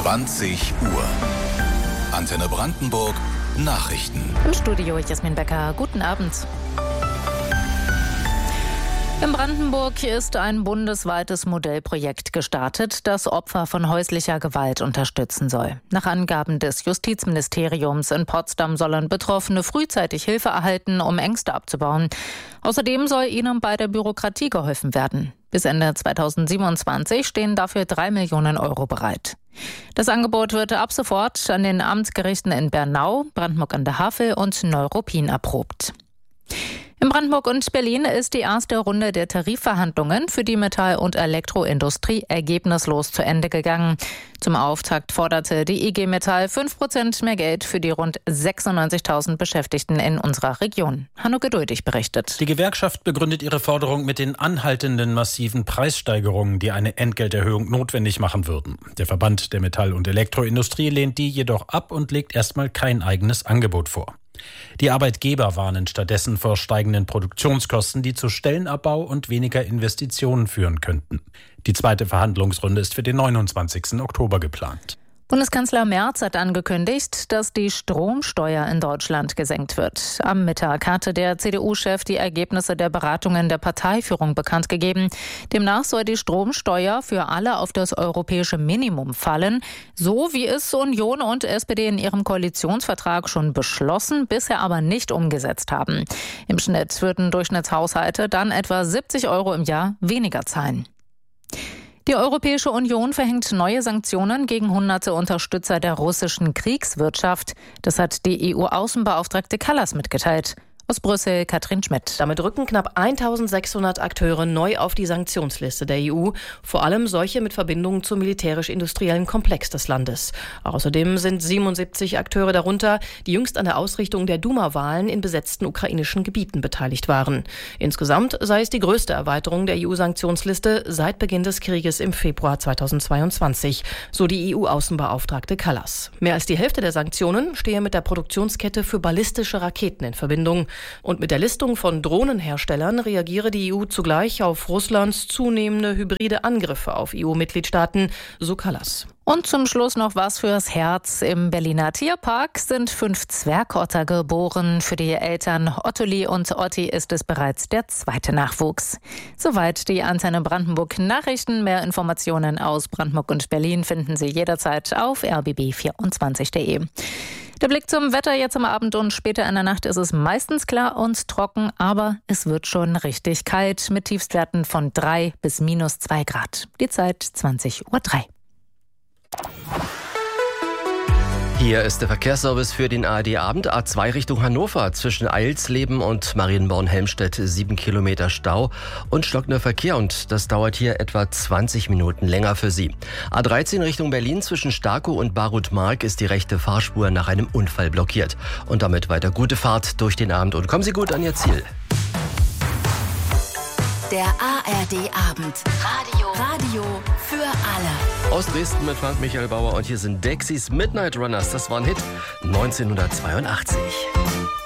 20 Uhr. Antenne Brandenburg Nachrichten. Im Studio Jasmin Becker. Guten Abend. In Brandenburg ist ein bundesweites Modellprojekt gestartet, das Opfer von häuslicher Gewalt unterstützen soll. Nach Angaben des Justizministeriums in Potsdam sollen Betroffene frühzeitig Hilfe erhalten, um Ängste abzubauen. Außerdem soll ihnen bei der Bürokratie geholfen werden. Bis Ende 2027 stehen dafür 3 Millionen Euro bereit. Das Angebot wird ab sofort an den Amtsgerichten in Bernau, Brandenburg an der Havel und Neuruppin erprobt. In Brandenburg und Berlin ist die erste Runde der Tarifverhandlungen für die Metall- und Elektroindustrie ergebnislos zu Ende gegangen. Zum Auftakt forderte die IG Metall 5% mehr Geld für die rund 96.000 Beschäftigten in unserer Region. Hanno Geduldig berichtet. Die Gewerkschaft begründet ihre Forderung mit den anhaltenden massiven Preissteigerungen, die eine Entgelterhöhung notwendig machen würden. Der Verband der Metall- und Elektroindustrie lehnt die jedoch ab und legt erstmal kein eigenes Angebot vor. Die Arbeitgeber warnen stattdessen vor steigenden Produktionskosten, die zu Stellenabbau und weniger Investitionen führen könnten. Die zweite Verhandlungsrunde ist für den 29. Oktober geplant. Bundeskanzler Merz hat angekündigt, dass die Stromsteuer in Deutschland gesenkt wird. Am Mittag hatte der CDU-Chef die Ergebnisse der Beratungen der Parteiführung bekannt gegeben. Demnach soll die Stromsteuer für alle auf das europäische Minimum fallen, so wie es Union und SPD in ihrem Koalitionsvertrag schon beschlossen, bisher aber nicht umgesetzt haben. Im Schnitt würden Durchschnittshaushalte dann etwa 70 Euro im Jahr weniger zahlen. Die Europäische Union verhängt neue Sanktionen gegen hunderte Unterstützer der russischen Kriegswirtschaft. Das hat die EU-Außenbeauftragte Kallas mitgeteilt. Aus Brüssel, Katrin Schmidt. Damit rücken knapp 1.600 Akteure neu auf die Sanktionsliste der EU. Vor allem solche mit Verbindungen zum militärisch-industriellen Komplex des Landes. Außerdem sind 77 Akteure darunter, die jüngst an der Ausrichtung der Duma-Wahlen in besetzten ukrainischen Gebieten beteiligt waren. Insgesamt sei es die größte Erweiterung der EU-Sanktionsliste seit Beginn des Krieges im Februar 2022, so die EU-Außenbeauftragte Kallas. Mehr als die Hälfte der Sanktionen stehe mit der Produktionskette für ballistische Raketen in Verbindung. Und mit der Listung von Drohnenherstellern reagiere die EU zugleich auf Russlands zunehmende hybride Angriffe auf EU-Mitgliedstaaten, so Kallas. Und zum Schluss noch was fürs Herz. Im Berliner Tierpark sind 5 Zwergotter geboren. Für die Eltern Ottoli und Otti ist es bereits der zweite Nachwuchs. Soweit die Antenne Brandenburg Nachrichten. Mehr Informationen aus Brandenburg und Berlin finden Sie jederzeit auf rbb24.de. Der Blick zum Wetter jetzt am Abend und später in der Nacht ist es meistens klar und trocken, aber es wird schon richtig kalt mit Tiefstwerten von 3 bis -2 Grad. Die Zeit 20:03 Uhr. Hier ist der Verkehrsservice für den ARD-Abend. A2 Richtung Hannover zwischen Eilsleben und Marienborn-Helmstedt 7 Kilometer Stau und stockender Verkehr. Und das dauert hier etwa 20 Minuten länger für Sie. A13 Richtung Berlin zwischen Starkow und Barut-Mark ist die rechte Fahrspur nach einem Unfall blockiert. Und damit weiter gute Fahrt durch den Abend und kommen Sie gut an Ihr Ziel. Der ARD-Abend. Radio für alle. Aus Dresden mit Frank Michael Bauer und hier sind Dexys Midnight Runners. Das war ein Hit 1982.